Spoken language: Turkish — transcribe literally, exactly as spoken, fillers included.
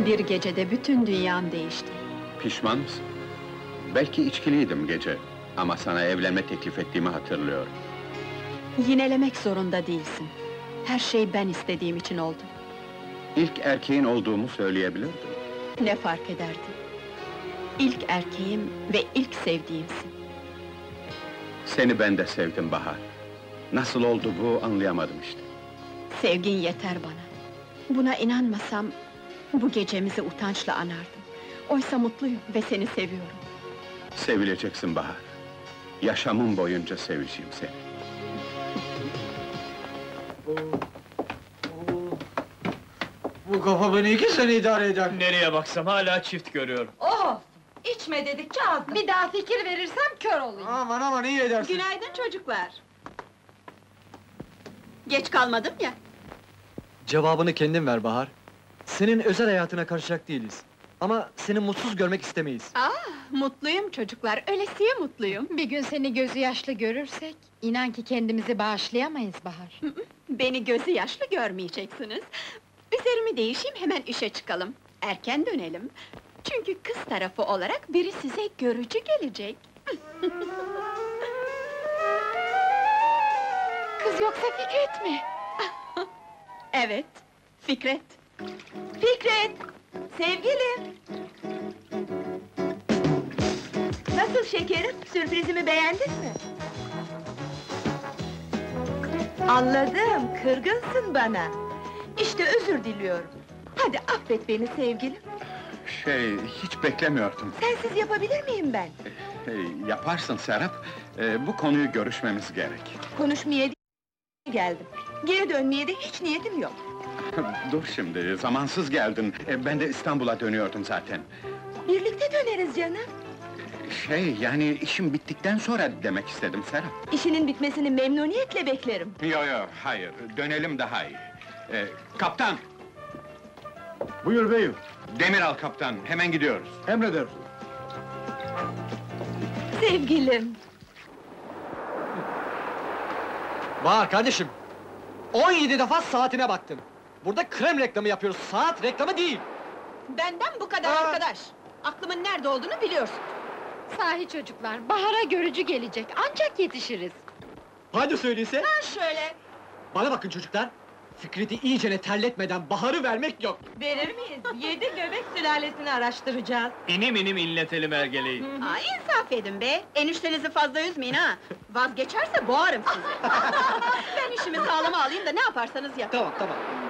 Bir gecede bütün dünyam değişti. Pişman mısın? Belki içkiliydim gece, ama sana evlenme teklif ettiğimi hatırlıyorum. Yinelemek zorunda değilsin. Her şey ben istediğim için oldu. İlk erkeğin olduğumu söyleyebilirdim. Ne fark ederdi? İlk erkeğim ve ilk sevdiğimsin. Seni ben de sevdim Bahar. Nasıl oldu bu, anlayamadım işte. Sevgin yeter bana. Buna inanmasam, bu gecemizi utançla anardım. Oysa mutluyum ve seni seviyorum. Sevileceksin Bahar. Yaşamım boyunca seveceğim seni. Bu kafa beni iki sene idare eder. Nereye baksam hala çift görüyorum. Oh! İçme dedikçe azdım. Bir daha fikir verirsem kör olayım. Aman aman iyi edersin. Günaydın çocuklar. Geç kalmadım ya. Cevabını kendin ver Bahar. Senin özel hayatına karışacak değiliz. Ama seni mutsuz görmek istemeyiz. Aa, mutluyum çocuklar, ölesiye mutluyum. Bir gün seni gözü yaşlı görürsek, inan ki kendimizi bağışlayamayız Bahar. Beni gözü yaşlı görmeyeceksiniz. Üzerimi değişeyim, hemen işe çıkalım. Erken dönelim. Çünkü kız tarafı olarak biri size görücü gelecek. Kız yoksa Fikret mi? Evet, Fikret. Fikret! Sevgilim! Nasıl şekerim, sürprizimi beğendin mi? Anladım, kırgınsın bana. İşte özür diliyorum. Hadi affet beni sevgilim. Şey, hiç beklemiyordum. Sensiz yapabilir miyim ben? Hey, yaparsın Serap. Ee, bu konuyu görüşmemiz gerek. Konuşmaya değil, geldim. Geri dönmeye de hiç niyetim yok. Dur şimdi, zamansız geldin. Ee, ben de İstanbul'a dönüyordum zaten. Birlikte döneriz canım. Şey, yani işim bittikten sonra demek istedim Serap. İşinin bitmesini memnuniyetle beklerim. Yo yo, hayır, dönelim daha iyi. Ee, kaptan! Buyur beyim. Demir al kaptan, hemen gidiyoruz. Emredersin. Sevgilim! Bahar kardeşim! on yedi defa saatine baktın. Burada krem reklamı yapıyoruz, saat reklamı değil! Benden bu kadar Aa! arkadaş. Aklımın nerede olduğunu biliyorsun. Sahi çocuklar, Bahar'a görücü gelecek, ancak yetişiriz. Hadi söyleyse! Ha şöyle. Bana bakın çocuklar! Fikret'i iyicene terletmeden Bahar'ı vermek yok! Verir miyiz? Yedi göbek sülalesini araştıracağız. İnim inim inletelim ergeleyi. Aa, insaf edin be! Eniştenizi fazla üzmeyin ha! Vazgeçerse boğarım sizi! Ben işimi sağlama alayım da ne yaparsanız yapın. Tamam, tamam.